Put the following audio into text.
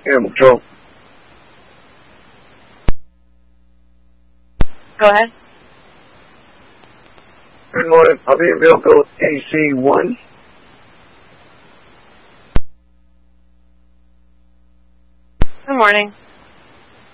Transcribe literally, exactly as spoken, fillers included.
Animal control. Go ahead. Good morning, Puppieville, go with A C one. Good morning.